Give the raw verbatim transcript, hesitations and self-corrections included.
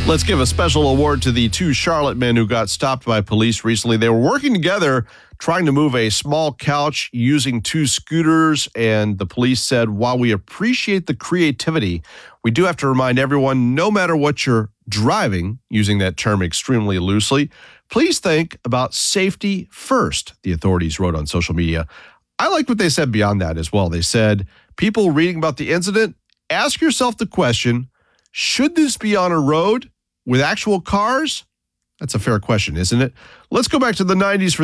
Let's give a special award to the two Charlotte men who got stopped by police recently. They were working together trying to move a small couch using two scooters, and the police said, while we appreciate the creativity, we do have to remind everyone, no matter what you're driving, using that term extremely loosely, please think about safety first, the authorities wrote on social media. I like what they said beyond that as well. They said, people reading about the incident, ask yourself the question, should this be on a road with actual cars? That's a fair question, isn't it? Let's go back to the nineties for